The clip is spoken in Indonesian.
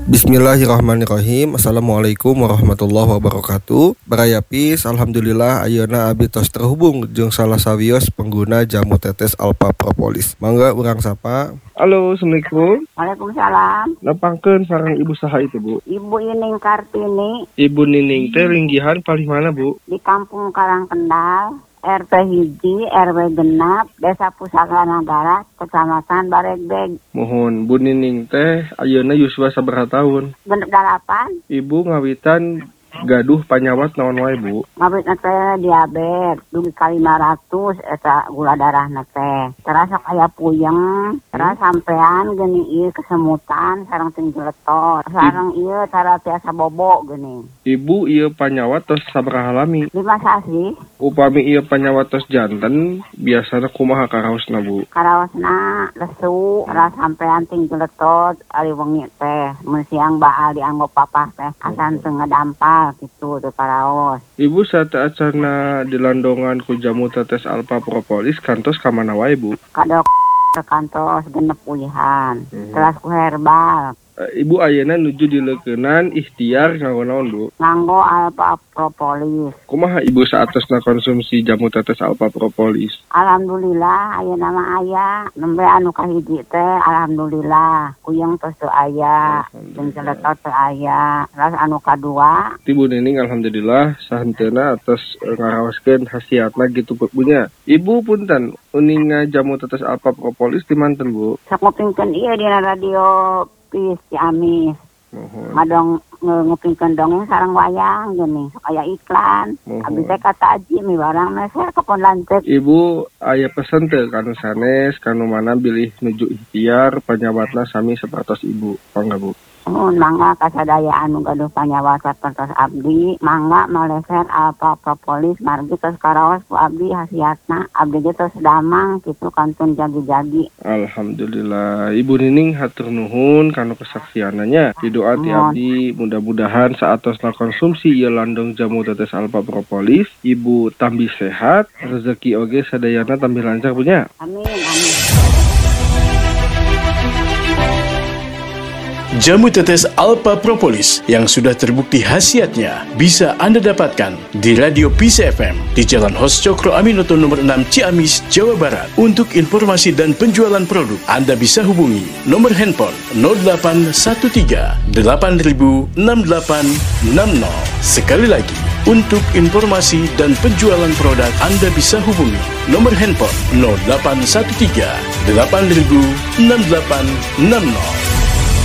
Bismillahirrahmanirrahim. Assalamualaikum warahmatullahi wabarakatuh. Barayapis, alhamdulillah ayeuna abdi tos terhubung jeung salah sawios pengguna jamu tetes Alpha Propolis. Mangga urang sapa. Halo, Assalamualaikum. Waalaikumsalam. Nepangkeun sareng ibu saha itu, Bu? Ibu Ining Kartini Ibu Nining teh linggihan paling mana, Bu? di Kampung Karangkendal, RT hiji, RW genap, Desa Pusaka Nagara, Kecamatan Baregbeg. Mohon Bu Nining teh ayeuna yuswa sabaraha taun? Genep 8, Ibu ngawitan gaduh panyawat naon wae, Bu? ngabit teh diabetes, dugi ka 500 eta gula darah teh. Terasa aya puyeng, terus sampean geni ieu kesemutan sareng tinggeletot, sareng ieu cara tiasa bobo geni. Ibu ieu panyawat tos sabaraha lami? 5 sasi, Upami ieu panyawat tos janten, biasana kumaha karaosna, Bu? karaosna lesu, terus sampean tinggeletot ari wengi teh. Mun siang baal dianggo papah teh, asan teu ngadampal gitu teu karaos. Ibu saat acarna dilandongan ku jamu tetes Alpha Propolis kantos ka mana wae, Bu? Kadok ke kantos genep ulihan, teras ku herbal, Ibu ayeuna nuju dileukeunnan ikhtiar nganggo naon, Bu? nganggo Alpha Propolis. Kumaha Ibu saatosna konsumsi jamu tetes Alpha Propolis? Alhamdulillah ayeuna mah aya, nembe anu kahiji teh alhamdulillah kuyeng tos teu aya, jeung celetot teu aya. Terus anu kadua Ibu Nining alhamdulillah sahenteuna atas ngaraoskeun khasiatna gitu punya. Ibu punten uninga jamu tetes Alpha Propolis di manten, Bu? sok ngupingkeun ieu dina radio Pis Ciamis. Mohon. Ngadong ngupingkeun dongeng sareng wayang geuning, sok aya iklan. Abdi teh kata Aji mi barang meser kepon lanceuk. Ibu aya pesen teu kanu sanes kanu mana bilih nuju ikhtiar panyawatna sami sapertos Ibu. Mangga, Bu. Mangga kasadaya anu gaduh panyawat sapertos abdi, mangga maleser Alpha Propolis margi tos karaos ku abdi hasiatna. Abdi ge tos damang kitu kantun jagi-jagi. Alhamdulillah. Ibu Nining hatur nuhun kanu kesaksiananya. Didoa ti abdi mudah-mudahan saatosna konsumsi ieu landong jamu tetes Alpha Propolis, Ibu tambih sehat, rezeki oge sadayana tambih lancar punya. Amin, amin. Jamu tetes Alpha Propolis yang sudah terbukti khasiatnya bisa Anda dapatkan di Radio Peace FM di Jalan Hos Cokro Aminoto nomor 6 Ciamis, Jawa Barat. Untuk informasi dan penjualan produk, Anda bisa hubungi nomor handphone 0813 8000 6860. Sekali lagi, untuk informasi dan penjualan produk, Anda bisa hubungi nomor handphone 0813 8000 6860.